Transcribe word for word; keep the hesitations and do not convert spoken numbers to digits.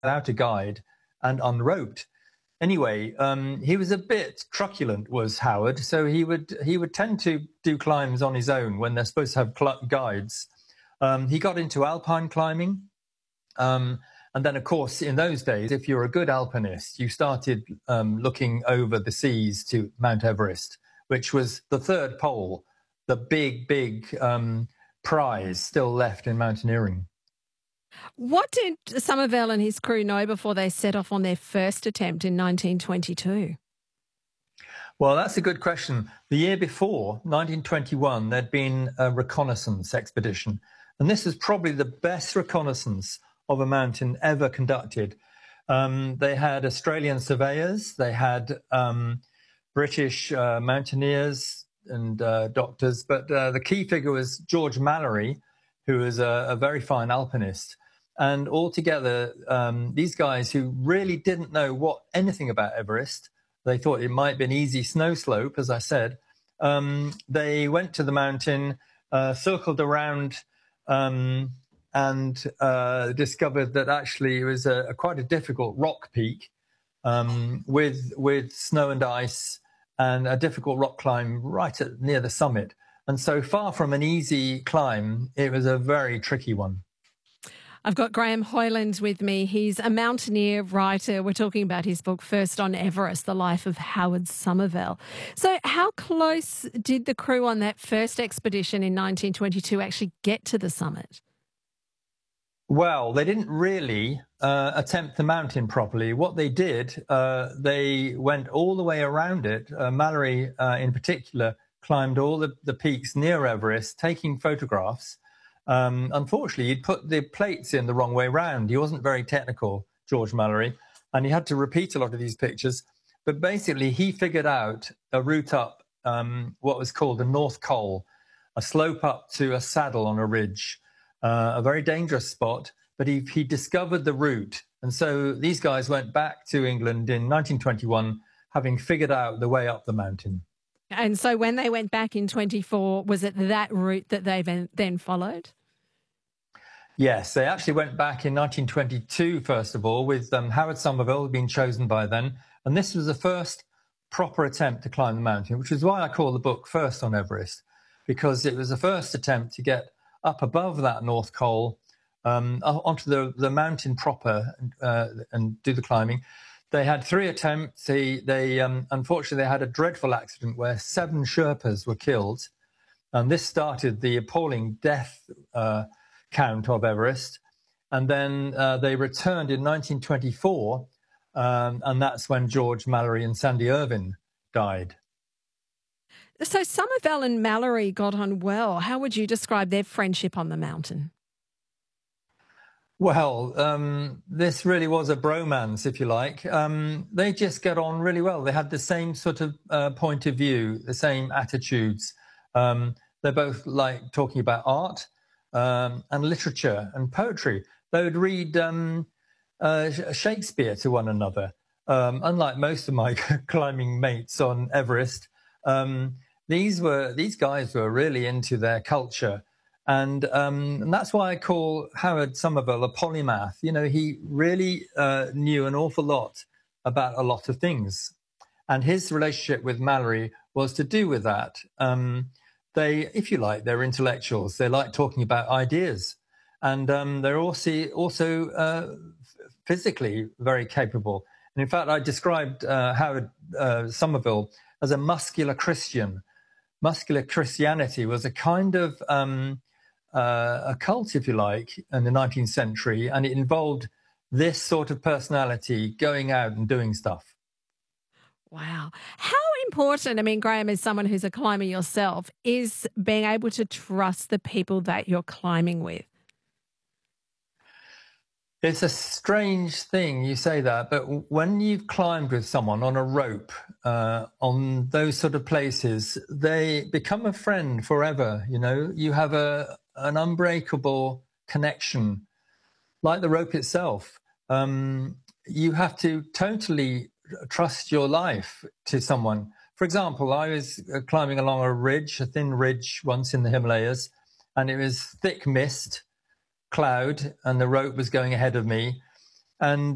without a guide and unroped. Anyway, um, he was a bit truculent, was Howard, so he would he would tend to do climbs on his own when they're supposed to have cl- guides. Um, he got into alpine climbing. Um, and then, of course, in those days, if you're a good alpinist, you started um, looking over the seas to Mount Everest, which was the third pole, the big, big um, prize still left in mountaineering. What did Somerville and his crew know before they set off on their first attempt in nineteen twenty-two? Well, that's a good question. The year before, nineteen twenty-one, there'd been a reconnaissance expedition. And this is probably the best reconnaissance of a mountain ever conducted. Um, they had Australian surveyors, they had um, British uh, mountaineers and uh, doctors, but uh, the key figure was George Mallory, who was a, a very fine alpinist. And altogether, um, these guys who really didn't know what anything about Everest, they thought it might be an easy snow slope, as I said. Um, they went to the mountain, uh, circled around, um, and uh, discovered that actually it was a, a quite a difficult rock peak um, with with snow and ice and a difficult rock climb right at near the summit. And so far from an easy climb, it was a very tricky one. I've got Graham Hoyland with me. He's a mountaineer writer. We're talking about his book, First on Everest, The Life of Howard Somerville. So how close did the crew on that first expedition in nineteen twenty-two actually get to the summit? Well, they didn't really uh, attempt the mountain properly. What they did, uh, they went all the way around it. Uh, Mallory, uh, in particular, climbed all the, the peaks near Everest, taking photographs. Um, unfortunately, he'd put the plates in the wrong way round. He wasn't very technical, George Mallory, and he had to repeat a lot of these pictures. But basically, he figured out a route up um, what was called the North Col, a slope up to a saddle on a ridge, uh, a very dangerous spot. But he, he discovered the route. And so these guys went back to England in nineteen twenty-one, having figured out the way up the mountain. And so when they went back in twenty-four, was it that route that they then followed? Yes, they actually went back in nineteen twenty-two, first of all, with um, Howard Somerville being chosen by then. And this was the first proper attempt to climb the mountain, which is why I call the book First on Everest, because it was the first attempt to get up above that North Col, um, onto the, the mountain proper uh, and do the climbing. They had three attempts. They, they um, unfortunately, they had a dreadful accident where seven Sherpas were killed. And this started the appalling death uh, count of Everest. And then uh, they returned in nineteen twenty-four, um, and that's when George Mallory and Sandy Irvine died. So Somerville and Mallory got on well. How would you describe their friendship on the mountain? Well, um, this really was a bromance, if you like. Um, they just get on really well. They had the same sort of uh, point of view, the same attitudes. Um, they're both like talking about art um, and literature and poetry. They would read um, uh, Shakespeare to one another. Um, unlike most of my climbing mates on Everest, um, these were these guys were really into their culture. And, um, and that's why I call Howard Somerville a polymath. You know, he really uh, knew an awful lot about a lot of things. And his relationship with Mallory was to do with that. Um, they, if you like, they're intellectuals. They like talking about ideas. And um, they're also, also uh, physically very capable. And in fact, I described uh, Howard uh, Somerville as a muscular Christian. Muscular Christianity was a kind of... Um, Uh, a cult, if you like, in the nineteenth century, and it involved this sort of personality going out and doing stuff. Wow. How important, I mean, Graham, as someone who's a climber yourself, is being able to trust the people that you're climbing with? It's a strange thing you say that, but when you've climbed with someone on a rope, uh, on those sort of places, they become a friend forever. You know, you have a an unbreakable connection, like the rope itself. Um, you have to totally trust your life to someone. For example, I was climbing along a ridge, a thin ridge once in the Himalayas, and it was thick mist, cloud, and the rope was going ahead of me. And